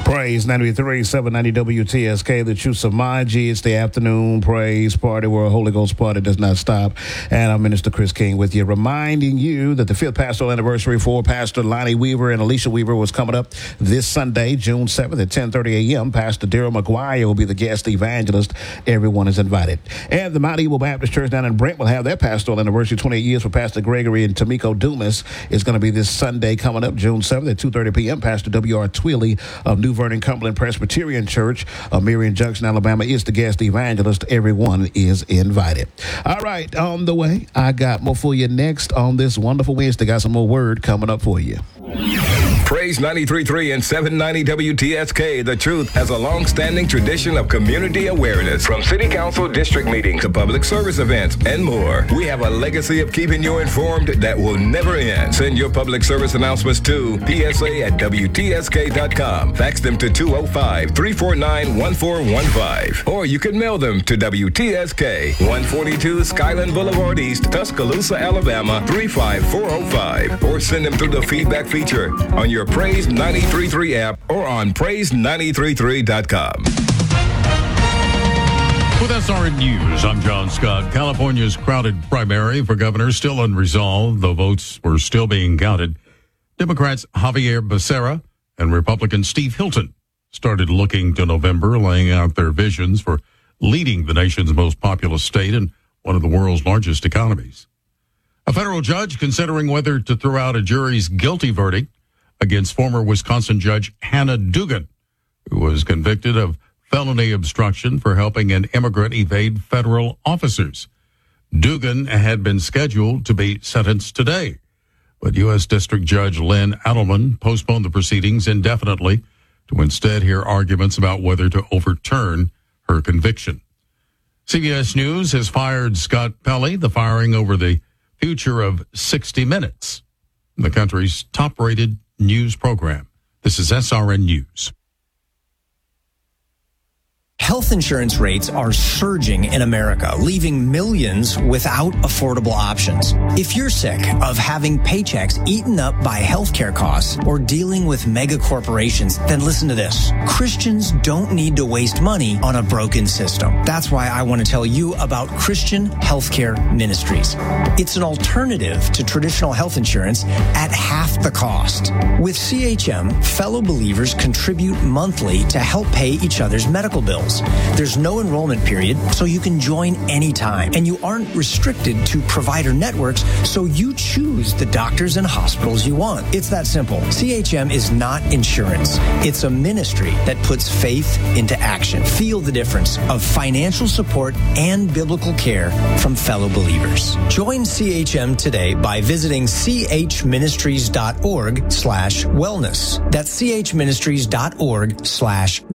Praise 93, 790 WTSK, the Truth of My G. It's the afternoon praise party where a Holy Ghost party does not stop. And I'm Minister Chris King with you, reminding you that the 5th pastoral anniversary for Pastor Lonnie Weaver and Alicia Weaver was coming up this Sunday, June 7th at 10:30 a.m. Pastor Daryl McGuire will be the guest evangelist. Everyone is invited. And the Mount Evil Baptist Church down in Brent will have their pastoral anniversary, 28 years for Pastor Gregory and Tamiko Dumas. Is going to be this Sunday coming up, June 7th at 2:30 p.m. Pastor W.R. Twilley of New Vernon Cumberland Presbyterian Church of Marion Junction, Alabama, is the guest evangelist. Everyone is invited. All right, on the way, I got more for you next on this wonderful Wednesday. Got some more word coming up for you. Praise 93.3 and 790 WTSK. The Truth has a long-standing tradition of community awareness, from city council district meetings to public service events and more. We have a legacy of keeping you informed that will never end. Send your public service announcements to psa@wtsk.com. Fax them to 205-349-1415. Or you can mail them to WTSK, 142 Skyland Boulevard East, Tuscaloosa, Alabama, 35405. Or send them through the feedback feature on your Praise 93.3 app or on praise933.com. With SRN News, I'm John Scott. California's crowded primary for governor still unresolved, though votes were still being counted. Democrats Javier Becerra and Republican Steve Hilton started looking to November, laying out their visions for leading the nation's most populous state and one of the world's largest economies. A federal judge considering whether to throw out a jury's guilty verdict against former Wisconsin Judge Hannah Dugan, who was convicted of felony obstruction for helping an immigrant evade federal officers. Dugan had been scheduled to be sentenced today, but U.S. District Judge Lynn Adelman postponed the proceedings indefinitely to instead hear arguments about whether to overturn her conviction. CBS News has fired Scott Pelley, the firing over the future of 60 Minutes, the country's top-rated news program. This is SRN News. Health insurance rates are surging in America, leaving millions without affordable options. If you're sick of having paychecks eaten up by healthcare costs or dealing with mega corporations, then listen to this. Christians don't need to waste money on a broken system. That's why I want to tell you about Christian Healthcare Ministries. It's an alternative to traditional health insurance at half the cost. With CHM, fellow believers contribute monthly to help pay each other's medical bills. There's no enrollment period, so you can join anytime. And you aren't restricted to provider networks, so you choose the doctors and hospitals you want. It's that simple. CHM is not insurance. It's a ministry that puts faith into action. Feel the difference of financial support and biblical care from fellow believers. Join CHM today by visiting chministries.org/wellness. That's chministries.org/wellness.